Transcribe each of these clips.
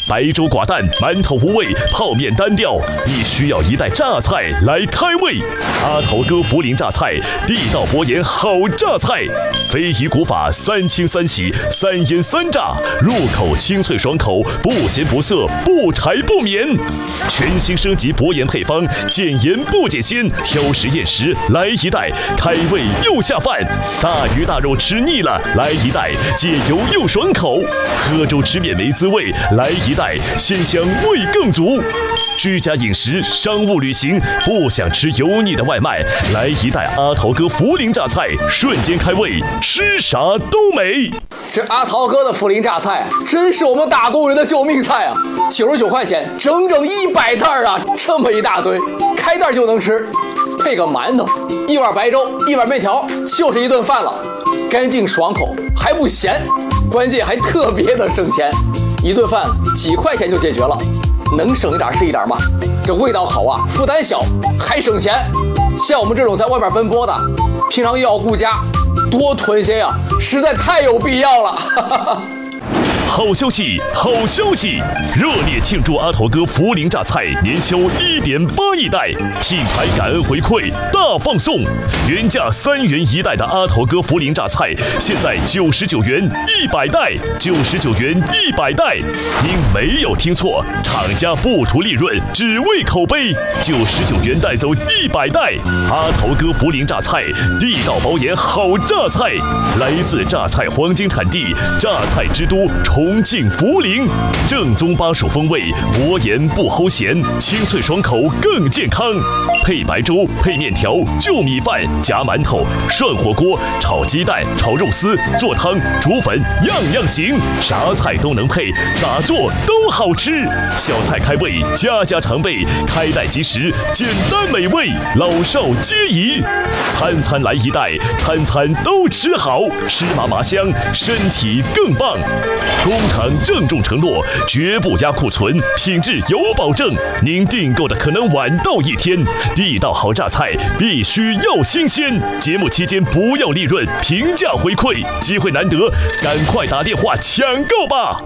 白粥寡淡，馒头无味，泡面单调，你需要一袋榨菜来开胃。阿头哥涪陵榨菜，地道博研好榨菜，非遗古法3清3洗3腌3炸，入口清脆爽口，不咸不涩，不柴不绵。全新升级博研配方，减盐不减鲜，挑食厌食来一袋，开胃又下饭。大鱼大肉吃腻了，来一袋，解油又爽口。喝粥吃面没滋味，来一袋，鲜香味更足。居家饮食、商务旅行，不想吃油腻的外卖，来一袋阿头哥涪陵榨菜，瞬间开胃，吃啥都美。 这阿桃哥的涪陵榨菜真是我们打工人的救命菜啊！99块钱，整整100袋啊！这么一大堆，开袋就能吃，配个馒头，一碗白粥，一碗面条，就是一顿饭了，干净爽口，还不咸，关键还特别的省钱，一顿饭几块钱就解决了，能省一点是一点嘛。这味道好啊，负担小，还省钱。像我们这种在外面奔波的，平常又要顾家，多囤些呀，实在太有必要了。 好消息，好消息！热烈庆祝阿头哥涪陵榨菜年销1.8亿袋，品牌感恩回馈大放送，原价3元1袋的阿头哥涪陵榨菜，现在99元100袋，99元100袋。您没有听错，厂家不图利润，只为口碑，99元带走100袋。阿头哥涪陵榨菜，地道保研好榨菜，来自榨菜黄金产地，榨菜之都重庆涪陵，正宗巴蜀风味，薄盐不齁咸，清脆爽口更健康。配白粥，配面条，就米饭，夹馒头，涮火锅，炒鸡蛋，炒肉丝，做汤，煮粉，样样行，啥菜都能配，咋做都好吃。小菜开胃，家家常备，开袋即食，简单美味，老少皆宜。餐餐来一袋，餐餐都吃好，吃麻麻香，身体更棒。工厂郑重承诺，绝不压库存，品质有保证。您订购的可能晚到1天，地道好榨菜必须要新鲜。节目期间不要利润，平价回馈，机会难得，赶快打电话抢购吧！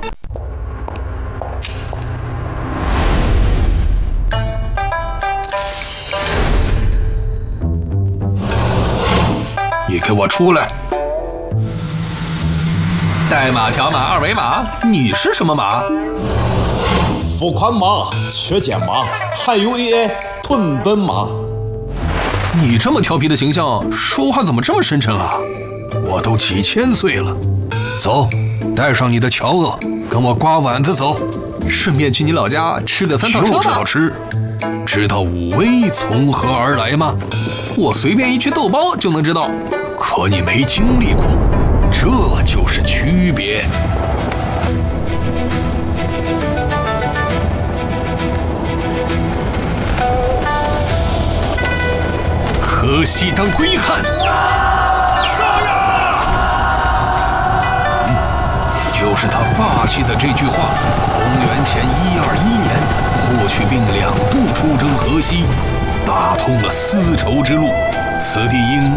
你给我出来！ 代码条码2维码，你是什么码？ 付款码、缺件码，还有 AA 囤本码。 你这么调皮的形象，说话怎么这么深沉啊？ 我都几千岁了，走，带上你的乔娥，跟我刮碗子走， 顺便去你老家吃个3套车吧。 就知道吃，知道武威从何而来吗？ 我随便一句豆包就能知道。 可你没经历过，这就是区别。河西当归汉，杀呀！就是他霸气的这句话。公元前121年，霍去病2度出征河西，打通了丝绸之路。此地因